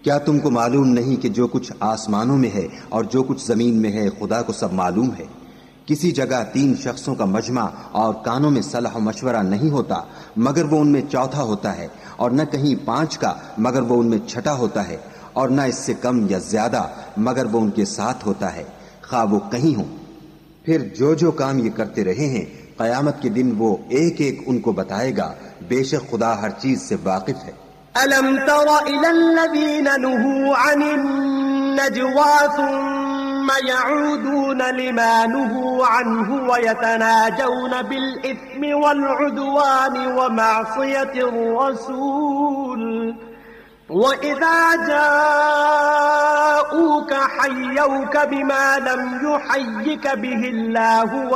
क्या तुमको मालूम नहीं कि जो कुछ आसमानों में है और जो कुछ जमीन में है खुदा को सब मालूम है। किसी जगह 3 शख्सों का मजमा और कानों में सलाह मशवरा नहीं होता मगर वो उनमें चौथा होता है, और न कहीं 5 का मगर वो उनमें छठा होता है, और न इससे कम या ज्यादा मगर वो उनके साथ होता है, खा वो कहीं हो। फिर जो जो काम ये करते रहे हैं कयामत के दिन वो एक एक उनको बताएगा। बेशक खुदा हर चीज से वाकिफ है। अलम तरा इलल्लज़ीना नुहू अनिन नजवा सुम्मा यऊदून लिमा नुहू अन्हु व यतनाजौन बिल इस्मि वल उद्वानि व मअसियतिर रसूल व इज़ा जाऊका हय्यौका बिमा लम युहय्यिक बिहिल्लाहु